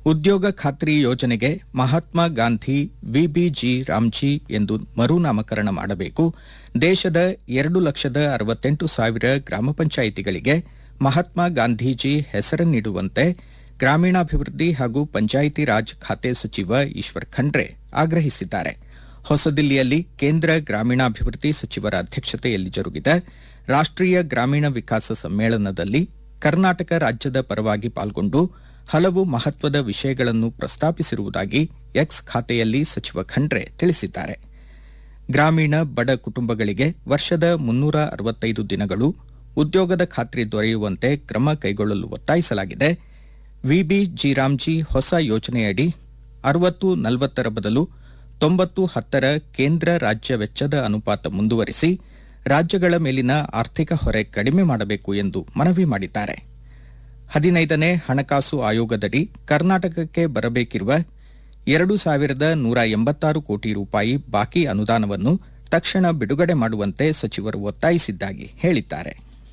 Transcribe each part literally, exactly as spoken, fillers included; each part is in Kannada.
ಉದ್ಯೋಗ ಖಾತ್ರಿ ಯೋಜನೆಗೆ ಮಹಾತ್ಮ ಗಾಂಧಿ ವಿಬಿಜಿ ರಾಮ್ಜಿ ಎಂದು ಮರುನಾಮಕರಣ ಮಾಡಬೇಕು. ದೇಶದ ಎರಡು ಲಕ್ಷದ ಅರವತ್ತೆಂಟು ಸಾವಿರ ಗ್ರಾಮ ಪಂಚಾಯಿತಿಗಳಿಗೆ ಮಹಾತ್ಮ ಗಾಂಧೀಜಿ ಹೆಸರನ್ನಿಡುವಂತೆ ಗ್ರಾಮೀಣಾಭಿವೃದ್ಧಿ ಹಾಗೂ ಪಂಚಾಯಿತಿ ರಾಜ್ ಖಾತೆ ಸಚಿವ ಈಶ್ವರ್ ಖಂಡ್ರೆ ಆಗ್ರಹಿಸಿದ್ದಾರೆ. ಹೊಸದಿಲ್ಲಿಯಲ್ಲಿ ಕೇಂದ್ರ ಗ್ರಾಮೀಣಾಭಿವೃದ್ಧಿ ಸಚಿವರ ಅಧ್ಯಕ್ಷತೆಯಲ್ಲಿ ಜರುಗಿದ ರಾಷ್ಟೀಯ ಗ್ರಾಮೀಣ ವಿಕಾಸ ಸಮ್ಮೇಳನದಲ್ಲಿ ಕರ್ನಾಟಕ ರಾಜ್ಯದ ಪರವಾಗಿ ಪಾಲ್ಗೊಂಡು ಹಲವು ಮಹತ್ವದ ವಿಷಯಗಳನ್ನು ಪ್ರಸ್ತಾಪಿಸಿರುವುದಾಗಿ ಎಕ್ಸ್ ಖಾತೆಯಲ್ಲಿ ಸಚಿವ ಖಂಡ್ರೆ ತಿಳಿಸಿದ್ದಾರೆ. ಗ್ರಾಮೀಣ ಬಡ ಕುಟುಂಬಗಳಿಗೆ ವರ್ಷದ ಮುನ್ನೂರ ಅರವತ್ತೈದು ದಿನಗಳು ಉದ್ಯೋಗದ ಖಾತ್ರಿ ದೊರೆಯುವಂತೆ ಕ್ರಮ ಕೈಗೊಳ್ಳಲು ಒತ್ತಾಯಿಸಲಾಗಿದೆ. ವಿಬಿಜಿ ರಾಮ್ಜಿ ಹೊಸ ಯೋಜನೆಯಡಿ ಅರವತ್ತು ನಲವತ್ತರ ಬದಲು ತೊಂಬತ್ತು ಹತ್ತರ ಕೇಂದ್ರ ರಾಜ್ಯ ವೆಚ್ಚದ ಅನುಪಾತ ಮುಂದುವರಿಸಿ ರಾಜ್ಯಗಳ ಮೇಲಿನ ಆರ್ಥಿಕ ಹೊರೆ ಕಡಿಮೆ ಮಾಡಬೇಕು ಎಂದು ಮನವಿ ಮಾಡಿದ್ದಾರೆ. ಹದಿನೈದನೇ ಹಣಕಾಸು ಆಯೋಗದಡಿ ಕರ್ನಾಟಕಕ್ಕೆ ಬರಬೇಕಿರುವ ಎರಡು ಸಾವಿರದ ನೂರ ಎಂಬತ್ತಾರು ಕೋಟಿ ರೂಪಾಯಿ ಬಾಕಿ ಅನುದಾನವನ್ನು ತಕ್ಷಣ ಬಿಡುಗಡೆ ಮಾಡುವಂತೆ ಸಚಿವರು ಒತ್ತಾಯಿಸಿದ್ದಾಗಿ ಹೇಳಿದ್ದಾರೆ.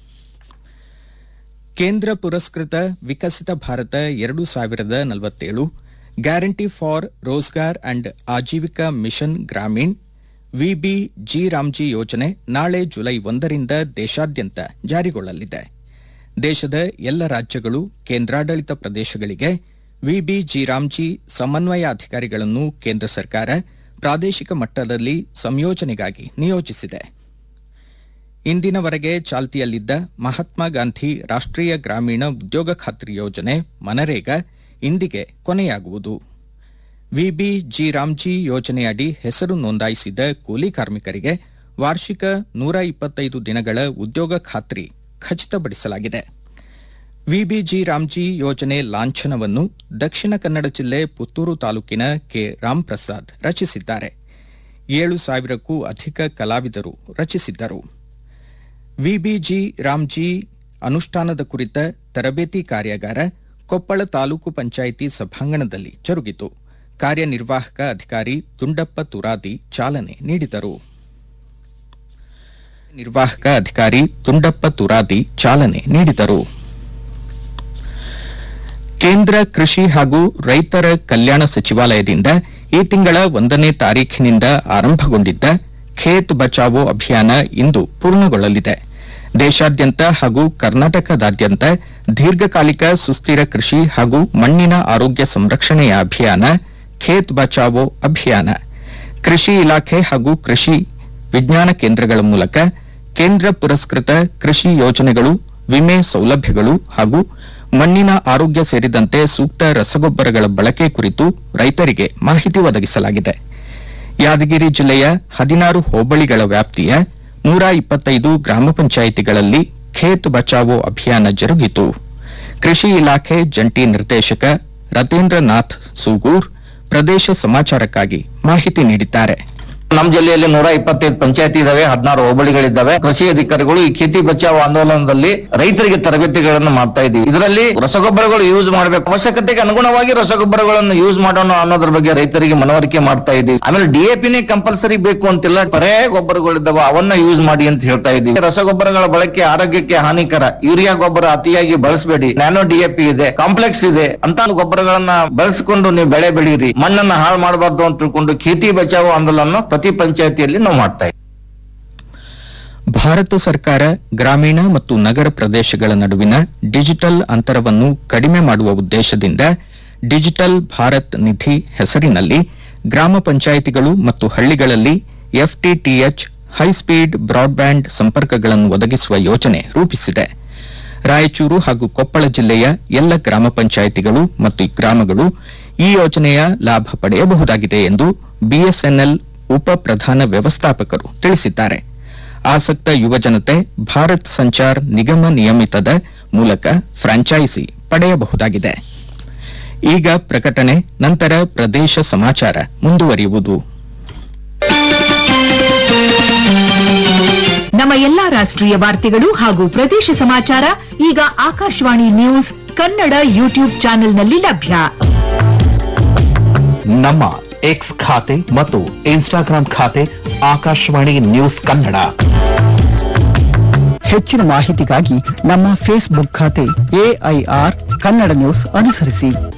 ಕೇಂದ್ರ ಪುರಸ್ಕೃತ ವಿಕಸಿತ ಭಾರತ ಎರಡು ಸಾವಿರದ ನಲವತ್ತೇಳು guarantee for Rozgar and Aajeevika mission Gramin VBG Ramji ಯೋಜನೆ ನಾಳೆ ಜುಲೈ ಒಂದರಿಂದ ದೇಶಾದ್ಯಂತ ಜಾರಿಗೊಳ್ಳಲಿದೆ. ದೇಶದ ಎಲ್ಲ ರಾಜ್ಯಗಳು ಕೇಂದ್ರಾಡಳಿತ ಪ್ರದೇಶಗಳಿಗೆ ವಿಬಿಜಿ ರಾಮ್ಜಿ ಸಮನ್ವಯಾಧಿಕಾರಿಗಳನ್ನು ಕೇಂದ್ರ ಸರ್ಕಾರ ಪ್ರಾದೇಶಿಕ ಮಟ್ಟದಲ್ಲಿ ಸಂಯೋಜನೆಗಾಗಿ ನಿಯೋಜಿಸಿದೆ. ಇಂದಿನವರೆಗೆ ಚಾಲ್ತಿಯಲ್ಲಿದ್ದ ಮಹಾತ್ಮ ಗಾಂಧಿ ರಾಷ್ಟೀಯ ಗ್ರಾಮೀಣ ಉದ್ಯೋಗ ಖಾತ್ರಿ ಯೋಜನೆ ಮನರೇಗಾ ಇಂದಿಗೆ ಕೊನೆಯಾಗುವುದು. ವಿಬಿಜಿ ರಾಮ್ಜಿ ಯೋಜನೆಯಡಿ ಹೆಸರು ನೋಂದಾಯಿಸಿದ ಕೂಲಿ ಕಾರ್ಮಿಕರಿಗೆ ವಾರ್ಷಿಕ ನೂರ ಇಪ್ಪತ್ತೈದು ದಿನಗಳ ಉದ್ಯೋಗ ಖಾತ್ರಿ ಖಚಿತಪಡಿಸಲಾಗಿದೆ. ವಿಬಿಜಿ ರಾಮ್ಜಿ ಯೋಜನೆ ಲಾಂಛನವನ್ನು ದಕ್ಷಿಣ ಕನ್ನಡ ಜಿಲ್ಲೆ ಪುತ್ತೂರು ತಾಲೂಕಿನ ಕೆ ರಾಮ್ಪ್ರಸಾದ್ ರಚಿಸಿದ್ದಾರೆ. ಏಳು ಸಾವಿರಕ್ಕೂ ಅಧಿಕ ಕಲಾವಿದರು ರಚಿಸಿದ್ದರು. ವಿಬಿಜಿ ರಾಮ್ಜಿ ಅನುಷ್ಠಾನದ ಕುರಿತ ತರಬೇತಿ ಕಾರ್ಯಾಗಾರ ಕೊಪ್ಪಳ ತಾಲೂಕು ಪಂಚಾಯಿತಿ ಸಭಾಂಗಣದಲ್ಲಿ ಜರುಗಿತು. ಕಾರ್ಯನಿರ್ವಾಹಕ ಅಧಿಕಾರಿ ದುಂಡಪ್ಪ ತುರಾದಿ ಚಾಲನೆ ನೀಡಿದರು. ನಿರ್ವಾಹಕ ಅಧಿಕಾರಿ ದುಂಡಪ್ಪ ತುರಾದಿ ಚಾಲನೆ ನೀಡಿದರು. ಕೇಂದ್ರ ಕೃಷಿ ಹಾಗೂ ರೈತರ ಕಲ್ಯಾಣ ಸಚಿವಾಲಯದಿಂದ ಈ ತಿಂಗಳ ಒಂದನೇ ತಾರೀಖಿನಿಂದ ಆರಂಭಗೊಂಡಿದ್ದ ಖೇತ್ ಬಚಾವೋ ಅಭಿಯಾನ ಇಂದು ಪೂರ್ಣಗೊಳ್ಳಲಿದೆ. ದೇಶಾದ್ಯಂತ ಹಾಗೂ ಕರ್ನಾಟಕದಾದ್ಯಂತ ದೀರ್ಘಕಾಲಿಕ ಸುಸ್ಥಿರ ಕೃಷಿ ಹಾಗೂ ಮಣ್ಣಿನ ಆರೋಗ್ಯ ಸಂರಕ್ಷಣೆಯ ಅಭಿಯಾನ ಖೇತ್ ಬಚಾವೋ ಅಭಿಯಾನ ಕೃಷಿ ಇಲಾಖೆ ಹಾಗೂ ಕೃಷಿ ವಿಜ್ಞಾನ ಕೇಂದ್ರಗಳ ಮೂಲಕ ಕೇಂದ್ರ ಪುರಸ್ಕೃತ ಕೃಷಿ ಯೋಜನೆಗಳು, ವಿಮೆ ಸೌಲಭ್ಯಗಳು ಹಾಗೂ ಮಣ್ಣಿನ ಆರೋಗ್ಯ ಸೇರಿದಂತೆ ಸೂಕ್ತ ರಸಗೊಬ್ಬರಗಳ ಬಳಕೆ ಕುರಿತು ರೈತರಿಗೆ ಮಾಹಿತಿ ಒದಗಿಸಲಾಗಿದೆ. ಯಾದಗಿರಿ ಜಿಲ್ಲೆಯ ಹದಿನಾರು ಹೋಬಳಿಗಳ ವ್ಯಾಪ್ತಿಯ ನೂರ ಇಪ್ಪತ್ತೈದು ಗ್ರಾಮ ಪಂಚಾಯಿತಿಗಳಲ್ಲಿ ಖೇತ್ ಬಚಾವೋ ಅಭಿಯಾನ ಜರುಗಿತು. ಕೃಷಿ ಇಲಾಖೆ ಜಂಟಿ ನಿರ್ದೇಶಕ ರತೇಂದ್ರನಾಥ್ ಸೂಗೂರ್ ಪ್ರದೇಶ ಸಮಾಚಾರಕ್ಕಾಗಿ ಮಾಹಿತಿ ನೀಡಿದ್ದಾರೆ. ನಮ್ಮ ಜಿಲ್ಲೆಯಲ್ಲಿ ನೂರ ಇಪ್ಪತ್ತೈದು ಪಂಚಾಯತಿ ಇದಾವೆ, ಹದಿನಾರು ಹೋಬಳಿಗಳಿದ್ದಾವೆ. ಕೃಷಿ ಅಧಿಕಾರಿಗಳು ಈ ಖೇತಿ ಬಚಾವ್ ಆಂದೋಲನದಲ್ಲಿ ರೈತರಿಗೆ ತರಬೇತಿಗಳನ್ನು ಮಾಡ್ತಾ ಇದ್ದೀವಿ. ಇದರಲ್ಲಿ ರಸಗೊಬ್ಬರಗಳು ಯೂಸ್ ಮಾಡಬೇಕು, ಅವಶ್ಯಕತೆಗೆ ಅನುಗುಣವಾಗಿ ರಸಗೊಬ್ಬರಗಳನ್ನು ಯೂಸ್ ಮಾಡೋಣ ಅನ್ನೋದ್ರ ಬಗ್ಗೆ ರೈತರಿಗೆ ಮನವರಿಕೆ ಮಾಡ್ತಾ ಇದ್ದೀವಿ. ಆಮೇಲೆ ಡಿಎಪಿನೇ ಕಂಪಲ್ಸರಿ ಬೇಕು ಅಂತಿಲ್ಲ, ಪರ್ಯಾಯ ಗೊಬ್ಬರಗಳಿದ್ದಾವೆ ಅವನ್ನ ಯೂಸ್ ಮಾಡಿ ಅಂತ ಹೇಳ್ತಾ ಇದ್ದೀವಿ. ರಸಗೊಬ್ಬರಗಳ ಬಳಕೆ ಆರೋಗ್ಯಕ್ಕೆ ಹಾನಿಕರ, ಯೂರಿಯಾ ಗೊಬ್ಬರ ಅತಿಯಾಗಿ ಬಳಸಬೇಡಿ, ನ್ಯಾನೋ ಡಿಎಪಿ ಇದೆ, ಕಾಂಪ್ಲೆಕ್ಸ್ ಇದೆ ಅಂತ ಗೊಬ್ಬರಗಳನ್ನ ಬಳಸಿಕೊಂಡು ನೀವು ಬೆಳೆ ಬೆಳೀರಿ, ಮಣ್ಣನ್ನ ಹಾಳು ಮಾಡಬಾರ್ದು ಅಂತ ತಿಳ್ಕೊಂಡು ಖೇತಿ ಬಚಾವ್ ಆಂದೋಲನ ಪ್ರತಿ ಪಂಚಾಯತಿಯಲ್ಲಿ ನಾವು ಮಾಡ್ತಾ ಇದ್ದೀವಿ. ಭಾರತ ಸರ್ಕಾರ ಗ್ರಾಮೀಣ ಮತ್ತು ನಗರ ಪ್ರದೇಶಗಳ ನಡುವಿನ ಡಿಜಿಟಲ್ ಅಂತರವನ್ನು ಕಡಿಮೆ ಮಾಡುವ ಉದ್ದೇಶದಿಂದ ಡಿಜಿಟಲ್ ಭಾರತ್ ನಿಧಿ ಹೆಸರಿನಲ್ಲಿ ಗ್ರಾಮ ಪಂಚಾಯಿತಿಗಳು ಮತ್ತು ಹಳ್ಳಿಗಳಲ್ಲಿ ಎಫ್ಟಿಟಿಎಚ್ ಹೈಸ್ಪೀಡ್ ಬ್ರಾಡ್ಬ್ಯಾಂಡ್ ಸಂಪರ್ಕಗಳನ್ನು ಒದಗಿಸುವ ಯೋಜನೆ ರೂಪಿಸಿದೆ. ರಾಯಚೂರು ಹಾಗೂ ಕೊಪ್ಪಳ ಜಿಲ್ಲೆಯ ಎಲ್ಲ ಗ್ರಾಮ ಪಂಚಾಯಿತಿಗಳು ಮತ್ತು ಗ್ರಾಮಗಳು ಈ ಯೋಜನೆಯ ಲಾಭ ಪಡೆಯಬಹುದಾಗಿದೆ ಎಂದು ಬಿಎಸ್ಎನ್ಎಲ್ ಉಪ ಪ್ರಧಾನ ವ್ಯವಸ್ಥಾಪಕರು ತಿಳಿಸಿದ್ದಾರೆ. ಆಸಕ್ತ ಯುವಜನತೆ ಭಾರತ್ ಸಂಚಾರ್ ನಿಗಮ ನಿಯಮಿತದ ಮೂಲಕ ಫ್ರಾಂಚೈಸಿ ಪಡೆಯಬಹುದಾಗಿದೆ. ಈಗ ಪ್ರಕಟಣೆ, ನಂತರ ಪ್ರದೇಶ ಸಮಾಚಾರ ಮುಂದುವರಿಯುವುದು. ನಮ್ಮ ಎಲ್ಲಾ ರಾಷ್ಟ್ರೀಯ ವಾರ್ತೆಗಳು ಹಾಗೂ ಪ್ರದೇಶ ಸಮಾಚಾರ ಈಗ ಆಕಾಶವಾಣಿ ನ್ಯೂಸ್ ಕನ್ನಡ ಯೂಟ್ಯೂಬ್ ಚಾನೆಲ್ನಲ್ಲಿ ಲಭ್ಯ. ನಮ್ಮ ಎಕ್ಸ್ ಖಾತೆ ಮತ್ತು ಇನ್ಸ್ಟಾಗ್ರಾಂ ಖಾತೆ ಆಕಾಶವಾಣಿ ನ್ಯೂಸ್ ಕನ್ನಡ. ಹೆಚ್ಚಿನ ಮಾಹಿತಿಗಾಗಿ ನಮ್ಮ ಫೇಸ್ಬುಕ್ ಖಾತೆ ಎಐಆರ್ ಕನ್ನಡ ನ್ಯೂಸ್ ಅನುಸರಿಸಿ.